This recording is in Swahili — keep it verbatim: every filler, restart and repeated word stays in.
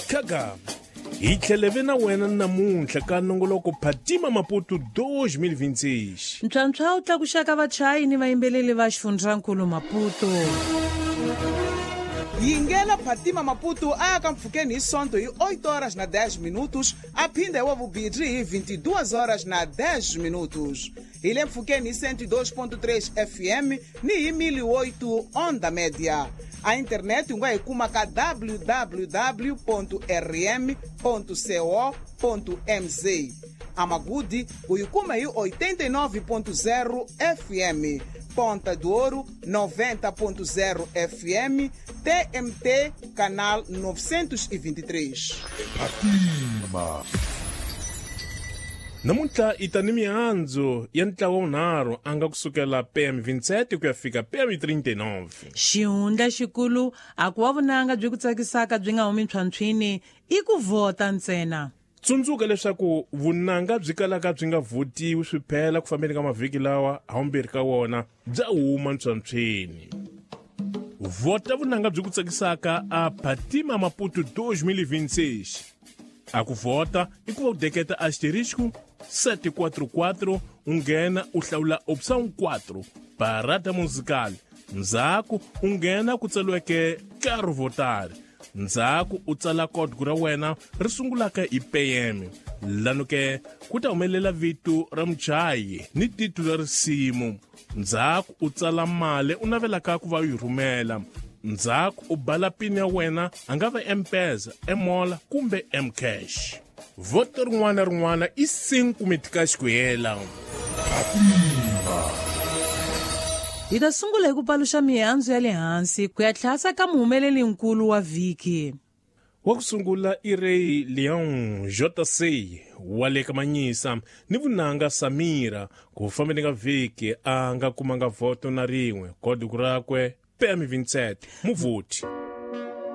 Kagame hi tlheleve na wena namuntlha ka nongoloko Phatima Maputo dois mil e vinte e seis. Ntlhantlha wu tlakuxaka vachayi ni vayimbeleri va xifundzankulu Maputo. Yingela Phatima Maputo aka mpfhukeni hi Sonto hi oito horas na dez minutos, aphinda hi Wavubidri hi vinte e duas horas na dez minutos. Hi le mpfhukeni hi cento e dois ponto três F M ni hi mil e oito onda média. A internet u nga hi kuma ka w w w ponto r m ponto co ponto m z. A Magudi u hi kuma hi oitenta e nove ponto zero F M. Ponta do Ouro noventa ponto zero F M, T M T canal novecentos e vinte e três. Phatima. Namuntlha i ta ni mihandzu ya ntlawa wunharhu anga kusukela P M vinte e sete ku ya fika P M trinta e nove. Xihundla xikulu a ku wa vunanga byi ku tsakisaka byi nga humi ntshwantshwini i ku vhota ntsena. Tsundzuka leswaku vunanga byi kalaka byi nga votiwi swi phela ku fambeni ka mavhiki lawa hambirhi ka wona bya huma ntshwantshwini. Vota vunanga byi ku tsakisaka a Phatima Maputo dois mil e vinte e seis. A ku vota i ku va u deketa asterisco sete quatro quatro u nghena u hlawula opção quatro parada musical. Ndzhaku u nghena ku tsaliweke Quero votar. Ndzhaku u tsala code ra wena ri sungulaka hi P M. Lano ke ku ta humelela vito ra muchayi ni titulu ra risimu. Ndzhaku u tsala mali u navelaka ku va yi rhumela. Ndzhaku u bala pin ya wena anga va M-Pesa, M-Mola kumbe M-Cash. Voto rin'wana rin'wana i cinco mitikaxi ku hela. Hi ta sungula hi ku paluxa mihandzu ya le hansi ku ya tlhasa ka muhumeleli nkulu wa vhiki. Wa ku sungula i Ray Leon J C wa le ka Manyisa ni vunanga Samira ku fambeni ka vhiki a nga kumanga voto na rin'we kodiku rakwe P M vinte e sete muvoti.